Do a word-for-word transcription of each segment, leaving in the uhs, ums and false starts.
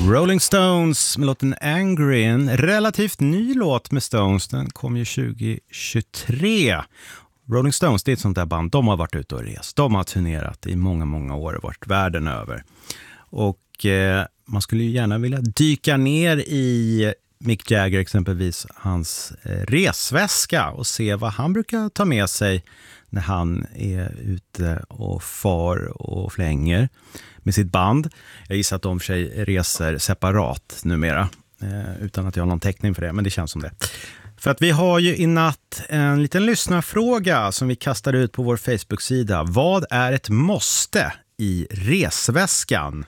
Rolling Stones med låten Angry, en relativt ny låt med Stones. Den kom ju tjugo tjugotre. Rolling Stones, det är ett sånt där band. De har varit ute och rest. De har turnerat i många, många år och varit världen över. Och eh, man skulle ju gärna vilja dyka ner i Mick Jagger exempelvis, hans eh, resväska och se vad han brukar ta med sig när han är ute och far och flänger med sitt band. Jag gissar att de för sig reser separat numera, eh, utan att jag har någon täckning för det, men det känns som det. För att vi har ju i natt en liten lyssnarfråga som vi kastar ut på vår Facebook-sida. Vad är ett måste i resväskan?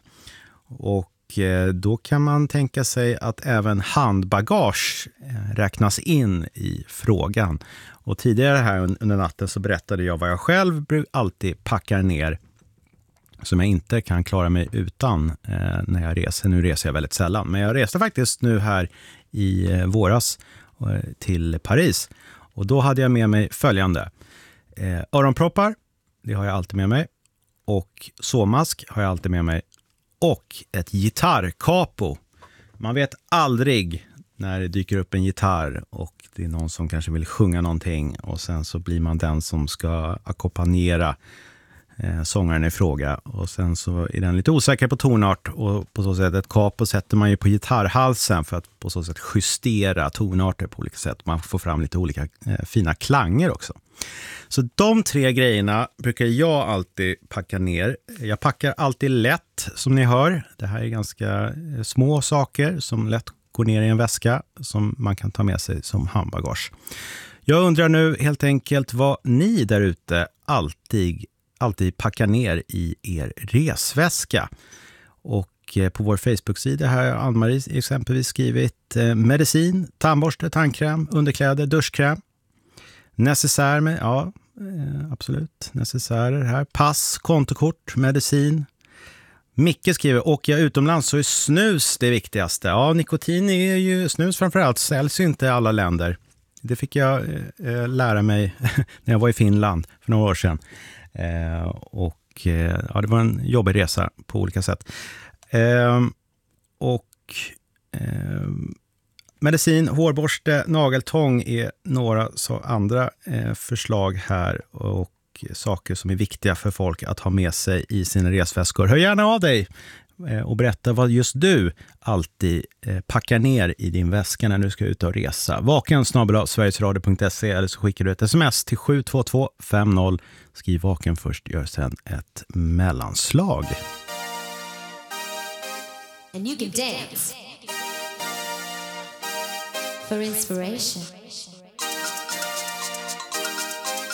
Och eh, då kan man tänka sig att även handbagage eh, räknas in i frågan. Och tidigare här under natten så berättade jag vad jag själv alltid packar ner som jag inte kan klara mig utan eh, när jag reser. Nu reser jag väldigt sällan, men jag reste faktiskt nu här i eh, våras eh, till Paris. Och då hade jag med mig följande. Eh, öronproppar, det har jag alltid med mig. Och såmask har jag alltid med mig. Och ett gitarrkapo. Man vet aldrig när det dyker upp en gitarr och det är någon som kanske vill sjunga någonting och sen så blir man den som ska ackompanjera eh, sångaren i fråga och sen så är den lite osäker på tonart och på så sätt ett kapo sätter man ju på gitarrhalsen för att på så sätt justera tonarter på olika sätt. Man får fram lite olika eh, fina klanger också. Så de tre grejerna brukar jag alltid packa ner. Jag packar alltid lätt som ni hör. Det här är ganska eh, små saker som lätt går ner i en väska som man kan ta med sig som handbagage. Jag undrar nu helt enkelt vad ni där ute alltid, alltid packar ner i er resväska. Och på vår Facebook-sida här har Ann-Marie exempelvis skrivit eh, medicin, tandborste, tandkräm, underkläder, duschkräm. Necessär med, ja eh, absolut, necessärer här. Pass, kontokort, medicin. Micke skriver, åker jag utomlands så är snus det viktigaste. Ja, nikotin är ju, snus framförallt säljs ju inte i alla länder. Det fick jag eh, lära mig när jag var i Finland för några år sedan. Eh, och eh, ja, det var en jobbig resa på olika sätt. Eh, och eh, medicin, hårborste, nageltång är några så andra eh, förslag här och saker som är viktiga för folk att ha med sig i sina resväskor. Hör gärna av dig och berätta vad just du alltid packar ner i din väska när du ska ut och resa. Vaken snabel-a sverigesradio punkt se eller så skickar du ett sms till sju två två fem noll. Skriv vaken först, gör sen ett mellanslag. And you can dance for inspiration.